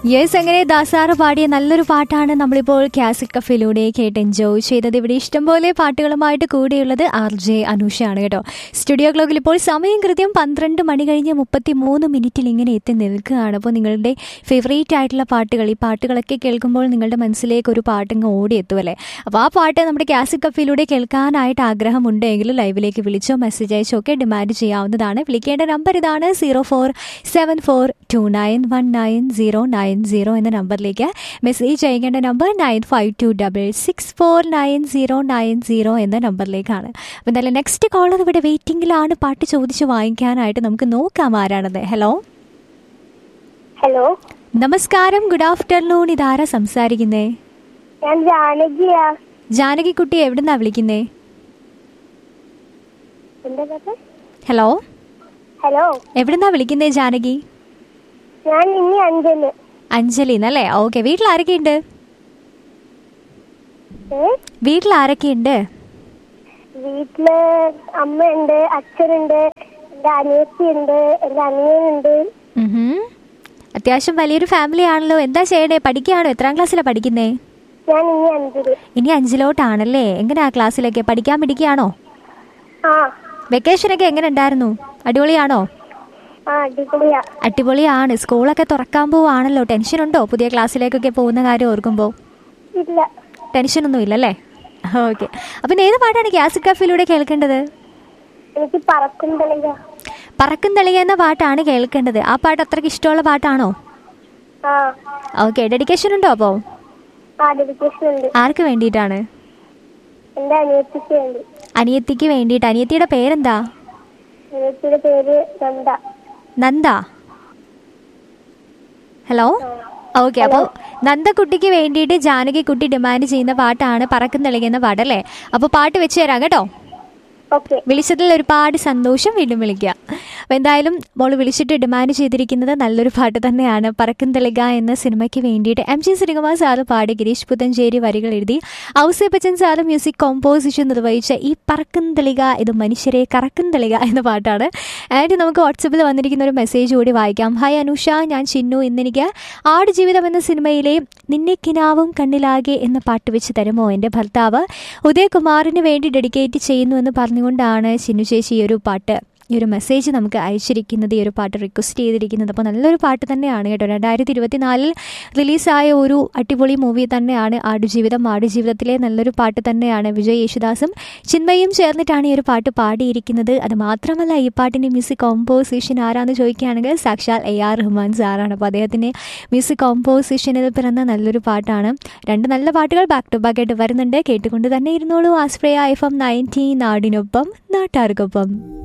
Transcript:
Yes, അങ്ങനെ ദാസാറ് പാടിയ നല്ലൊരു പാട്ടാണ് നമ്മളിപ്പോൾ ക്യാസറ്റ് കഫേയിലൂടെ കേട്ട് എൻജോയ് ചെയ്തത്. ഇവിടെ ഇഷ്ടംപോലെ പാട്ടുകളുമായിട്ട് കൂടിയുള്ളത് RJ അനുഷയാണ് കേട്ടോ. സ്റ്റുഡിയോ ക്ലോക്കിൽ ഇപ്പോൾ സമയം കൃത്യം 12 മണി കഴിഞ്ഞ് 33 മിനിറ്റിൽ ഇങ്ങനെ എത്തി നിൽക്കുകയാണ്. അപ്പോൾ നിങ്ങളുടെ ഫേവറേറ്റ് ആയിട്ടുള്ള പാട്ടുകൾ, ഈ പാട്ടുകളൊക്കെ കേൾക്കുമ്പോൾ നിങ്ങളുടെ മനസ്സിലേക്ക് ഒരു പാട്ടിങ്ങ് ഓടിയെത്തുമല്ലേ. അപ്പോൾ ആ പാട്ട് നമ്മുടെ ക്യാസറ്റ് കഫേയിലൂടെ കേൾക്കാനായിട്ട് ആഗ്രഹമുണ്ടെങ്കിൽ ലൈവിലേക്ക് വിളിച്ചോ മെസ്സേജ് അയച്ചോ ഒക്കെ ഡിമാൻഡ് ചെയ്യാവുന്നതാണ്. വിളിക്കേണ്ട നമ്പർ ഇതാണ് 0474291909 എന്ന നമ്പറിലേക്ക്. മെസ്സേജ് അയക്കേണ്ട നമ്പർ 9526649090 എന്ന നമ്പറിലേക്കാണ്. അപ്പം എന്തായാലും നെക്സ്റ്റ് കോളർ ഇവിടെ വെയിറ്റിംഗിലാണ്. പാട്ട് ചോദിച്ച് വാങ്ങിക്കാനായിട്ട് നമുക്ക് നോക്കാം ആരാണത്. ഹലോ ഹലോ, നമസ്കാരം, ഗുഡ് ആഫ്റ്റർനൂൺ. ഇതാരാ സംസാരിക്കുന്നേ? ഞാൻ ജാനകിയാ. ജാനകി കുട്ടി എവിടുന്നാ വിളിക്കുന്നേ? എന്താ പറഞ്ഞേ? ഹലോ ഹലോ, എവിടുന്നാ വിളിക്കുന്നേ ജാനകി? ഞാൻ ഇനി അഞ്ജലി. അഞ്ജലി എന്നല്ലേ? ഓക്കെ. വീട്ടിൽ ആരൊക്കെയുണ്ട്? വീട്ടിൽ ആരൊക്കെയുണ്ട്? വീട്ടില് അമ്മയുണ്ട്, അച്ഛനുണ്ട്, എന്റെ അനിയത്തിയുണ്ട്, എന്റെ അനിയനുണ്ട്. അത്യാവശ്യം വലിയൊരു ഫാമിലി ആണല്ലോ. എന്താ ചെയ്യണേ? പഠിക്കുകയാണോ? എത്രാം ക്ലാസ്സിലാണ് പഠിക്കുന്നേ? ഞാൻ ഇനി അഞ്ചില്. ഇനി അഞ്ചിലോട്ടാണല്ലേ? എങ്ങനെയാ ക്ലാസ്സിലൊക്കെ പഠിക്കാൻ പിടിക്കുകയാണോ? ആ. വെക്കേഷനൊക്കെ എങ്ങനെ ഉണ്ടായിരുന്നു? അടിപൊളിയാണോ? അടിപൊളിയാണ്. സ്കൂളൊക്കെ തുറക്കാൻ പോവാണല്ലോ. ടെൻഷൻ ഉണ്ടോ പുതിയ ക്ലാസ്സിലേക്കൊക്കെ പോകുന്ന കാര്യം ഓർക്കുമ്പോൾ? ഇല്ല, ടെൻഷനൊന്നും ഇല്ലല്ലേ? ഓക്കെ. അപ്പം ഏത് പാട്ടാണ് ക്യാസറ്റ് കഫേയിലൂടെ കേൾക്കേണ്ടത്? എനിക്ക് പറക്കും തളിക. പറക്കും തളിക എന്ന പാട്ടാണ് കേൾക്കേണ്ടത്. ആ പാട്ട് അത്രയ്ക്ക് ഇഷ്ടമുള്ള പാട്ടാണോ? ഓക്കെ. ഡെഡിക്കേഷൻ ഉണ്ടോ അപ്പോൾ? ആർക്ക് വേണ്ടിയിട്ടാണ്? എന്റെ അനിയത്തിക്ക് വേണ്ടി. അനിയത്തിക്ക് വേണ്ടിയിട്ട്. അനിയത്തിയുടെ പേരെന്താ? അനിയത്തിയുടെ പേര് നന്ദ. നന്ദ. ഹലോ. ഓക്കെ. അപ്പോൾ നന്ദക്കുട്ടിക്ക് വേണ്ടിയിട്ട് ജാനകി കുട്ടി ഡിമാൻഡ് ചെയ്യുന്ന പാട്ടാണ് പറക്കും തെളിയുന്ന പാട്ടല്ലേ? അപ്പോൾ പാട്ട് വെച്ച് തരാം കേട്ടോ. വിളിച്ചതിൽ ഒരുപാട് സന്തോഷം. വീണ്ടും വിളിക്കുക. അപ്പോൾ എന്തായാലും മോള് വിളിച്ചിട്ട് ഡിമാൻഡ് ചെയ്തിരിക്കുന്നത് നല്ലൊരു പാട്ട് തന്നെയാണ്. പറക്കും തെളിക എന്ന സിനിമയ്ക്ക് വേണ്ടിയിട്ട് MG ശ്രീകുമാർ സാറ് പാടി ഗിരീഷ് പുത്തഞ്ചേരി വരികൾ എഴുതി ഔസേപ്പച്ചൻ സാറ് മ്യൂസിക് കോമ്പോസിഷൻ നിർവഹിച്ച ഈ പറക്കും തെളിക, ഇത് മനുഷ്യരെ കറക്കും തെളിക എന്ന പാട്ടാണ്. ആൻഡ് നമുക്ക് വാട്സപ്പിൽ വന്നിരിക്കുന്ന ഒരു മെസ്സേജ് കൂടി വായിക്കാം. ഹായ് അനുഷ, ഞാൻ ചിന്നു. ഇന്നെനിക്ക് ആടുജീവിതം എന്ന സിനിമയിലെ നിന്നെ കിനാവും കണ്ണിലാകെ എന്ന പാട്ട് വെച്ച് തരുമോ? എൻ്റെ ഭർത്താവ് ഉദയകുമാറിന് വേണ്ടി ഡെഡിക്കേറ്റ് ചെയ്യുന്നു എന്ന് പറഞ്ഞുകൊണ്ടാണ് ചിന്നു ചേച്ചി ഈ ഒരു മെസ്സേജ് നമുക്ക് അയച്ചിരിക്കുന്നത്, ഈ ഒരു പാട്ട് റിക്വസ്റ്റ് ചെയ്തിരിക്കുന്നത്. അപ്പോൾ നല്ലൊരു പാട്ട് തന്നെയാണ് കേട്ടോ. 2024 റിലീസായ ഒരു അടിപൊളി മൂവി തന്നെയാണ് ആടുജീവിതം. ആടുജീവിതത്തിലെ നല്ലൊരു പാട്ട് തന്നെയാണ്. വിജയ് യേശുദാസും ചിന്മയും ചേർന്നിട്ടാണ് ഈ ഒരു പാട്ട് പാടിയിരിക്കുന്നത്. അത് മാത്രമല്ല, ഈ പാട്ടിൻ്റെ മ്യൂസിക് കോമ്പോസിഷൻ ആരാന്ന് ചോദിക്കുകയാണെങ്കിൽ സാക്ഷാൽ AR റഹ്മാൻ സാറാണ്. അപ്പോൾ അദ്ദേഹത്തിൻ്റെ മ്യൂസിക് കോമ്പോസിഷനിൽ പിറന്ന നല്ലൊരു പാട്ടാണ്. രണ്ട് നല്ല പാട്ടുകൾ ബാക്ക് ടു ബാക്ക് ആയിട്ട് വരുന്നുണ്ട്. കേട്ടുകൊണ്ട് തന്നെ ഇരുന്നോളൂ. ആസ്പ്രയ FM 90 നാടിനൊപ്പം നാട്ടാർക്കൊപ്പം.